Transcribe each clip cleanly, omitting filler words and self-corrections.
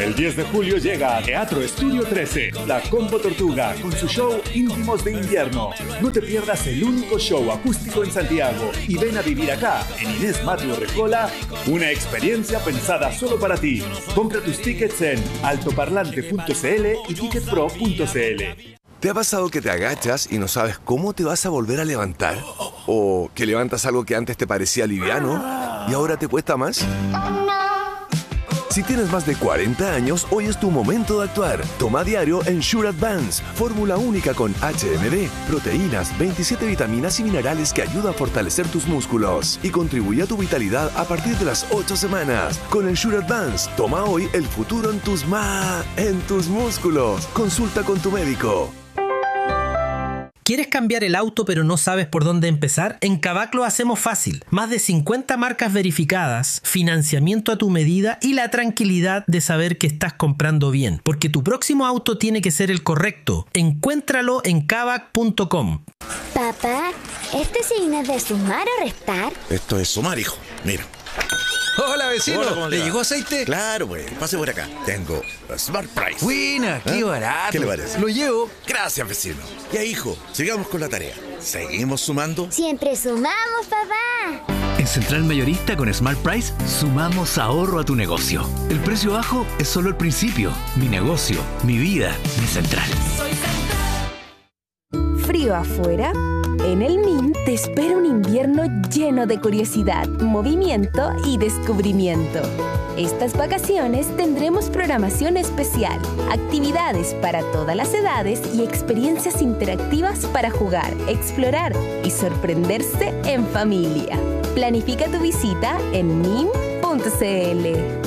El 10 de julio llega a Teatro Estudio 13, La Combo Tortuga, con su show Íntimos de Invierno. No te pierdas el único show acústico en Santiago y ven a vivir acá, en Inés Mateo Rejola, una experiencia pensada solo para ti. Compra tus tickets en altoparlante.cl y ticketpro.cl. ¿Te ha pasado que te agachas y no sabes cómo te vas a volver a levantar? ¿O que levantas algo que antes te parecía liviano y ahora te cuesta más? Si tienes más de 40 años, hoy es tu momento de actuar. Toma diario Ensure Advance, fórmula única con HMB, proteínas, 27 vitaminas y minerales que ayuda a fortalecer tus músculos y contribuye a tu vitalidad a partir de las 8 semanas. Con Ensure Advance, toma hoy el futuro en tus músculos. Consulta con tu médico. ¿Quieres cambiar el auto pero no sabes por dónde empezar? En Kavak lo hacemos fácil. Más de 50 marcas verificadas, financiamiento a tu medida y la tranquilidad de saber que estás comprando bien. Porque tu próximo auto tiene que ser el correcto. Encuéntralo en kavak.com. Papá, ¿este signo es de sumar o restar? Esto es sumar, hijo. Mira. Hola, vecino. Hola, ¿Le llegó aceite? Claro, pues. Pase por acá. Tengo Smart Price. Buena, qué barato. ¿Qué le parece? Lo llevo. Gracias, vecino. Ya, hijo, sigamos con la tarea. ¿Seguimos sumando? Siempre sumamos, papá. En Central Mayorista con Smart Price sumamos ahorro a tu negocio. El precio bajo es solo el principio. Mi negocio, mi vida, mi Central. ¿Frío afuera? En el MIN te espera un invierno lleno de curiosidad, movimiento y descubrimiento. Estas vacaciones tendremos programación especial, actividades para todas las edades y experiencias interactivas para jugar, explorar y sorprenderse en familia. Planifica tu visita en min.cl.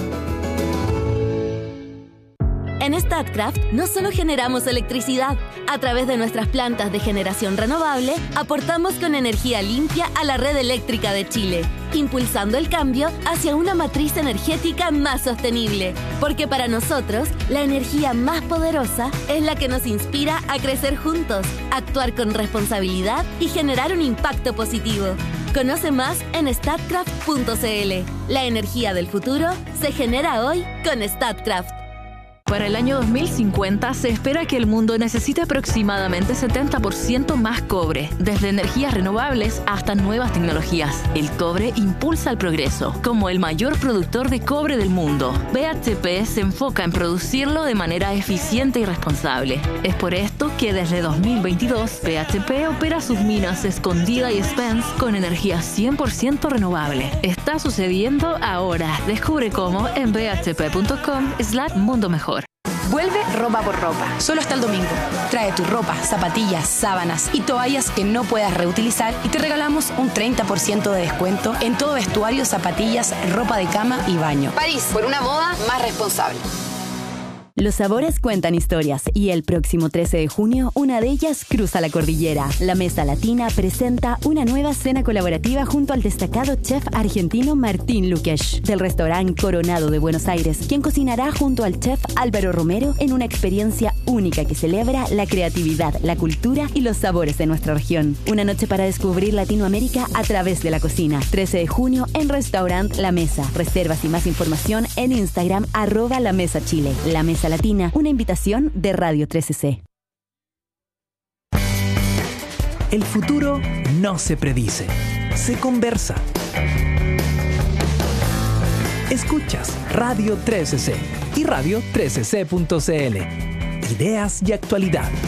En Statkraft no solo generamos electricidad, a través de nuestras plantas de generación renovable, aportamos con energía limpia a la red eléctrica de Chile, impulsando el cambio hacia una matriz energética más sostenible. Porque para nosotros, la energía más poderosa es la que nos inspira a crecer juntos, actuar con responsabilidad y generar un impacto positivo. Conoce más en statkraft.cl. La energía del futuro se genera hoy con Statkraft. Para el año 2050 se espera que el mundo necesite aproximadamente 70% más cobre, desde energías renovables hasta nuevas tecnologías. El cobre impulsa el progreso. Como el mayor productor de cobre del mundo, BHP se enfoca en producirlo de manera eficiente y responsable. Es por esto que desde 2022 BHP opera sus minas Escondida y Spence con energía 100% renovable. Está sucediendo ahora. Descubre cómo en bhp.com/mundo mejor. Vuelve Ropa por Ropa, solo hasta el domingo. Trae tu ropa, zapatillas, sábanas y toallas que no puedas reutilizar y te regalamos un 30% de descuento en todo vestuario, zapatillas, ropa de cama y baño. París, por una moda más responsable. Los sabores cuentan historias y el próximo 13 de junio una de ellas cruza la cordillera. La Mesa Latina presenta una nueva cena colaborativa junto al destacado chef argentino Martín Lukesh del restaurante Coronado de Buenos Aires, quien cocinará junto al chef Álvaro Romero en una experiencia única que celebra la creatividad, la cultura y los sabores de nuestra región. Una noche para descubrir Latinoamérica a través de la cocina. 13 de junio en Restaurant La Mesa. Reservas y más información en Instagram @lamesachile. La Mesa Latina, una invitación de Radio 13C. El futuro no se predice, se conversa. Escuchas Radio 13C y Radio 13C.cl. Ideas y actualidad.